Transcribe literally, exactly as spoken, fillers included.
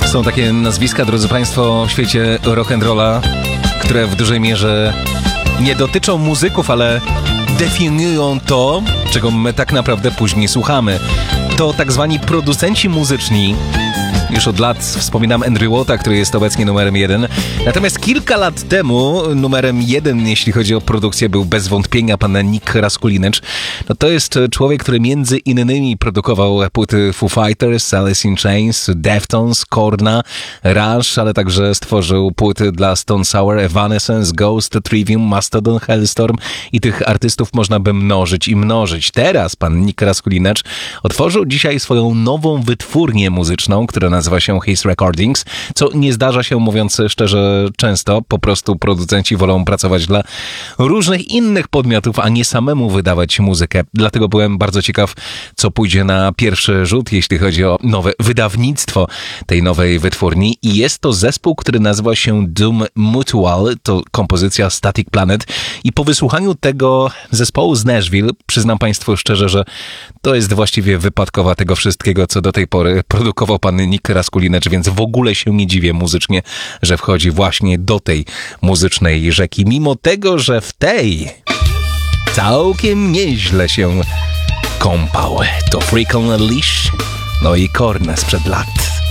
Są takie nazwiska, drodzy Państwo, w świecie rock'n'rolla, które w dużej mierze nie dotyczą muzyków, ale definiują to, czego my tak naprawdę później słuchamy. To tak zwani producenci muzyczni. Już od lat wspominam Andrew Watta, który jest obecnie numerem jeden. Natomiast kilka lat temu numerem jeden, jeśli chodzi o produkcję, był bez wątpienia pan Nick Raskulinecz. No to jest człowiek, który między innymi produkował płyty Foo Fighters, Alice in Chains, Deftones, Korna, Rush, ale także stworzył płyty dla Stone Sour, Evanescence, Ghost, Trivium, Mastodon, Hellstorm i tych artystów można by mnożyć i mnożyć. Teraz pan Nick Raskulinecz otworzył dzisiaj swoją nową wytwórnię muzyczną, która nazywa się His Recordings, co nie zdarza się, mówiąc szczerze, często. Po prostu producenci wolą pracować dla różnych innych podmiotów, a nie samemu wydawać muzykę. Dlatego byłem bardzo ciekaw, co pójdzie na pierwszy rzut, jeśli chodzi o nowe wydawnictwo tej nowej wytwórni. I jest to zespół, który nazywa się Doom Mutual. To kompozycja Static Planet. I po wysłuchaniu tego zespołu z Nashville, przyznam Państwu szczerze, że to jest właściwie wypadkowa tego wszystkiego, co do tej pory produkował pan Nick Raskulinecz, więc w ogóle się nie dziwię muzycznie, że wchodzi właśnie do tej muzycznej rzeki, mimo tego, że w tej całkiem nieźle się kąpał. To Freak on a Leash, no i Korn sprzed lat.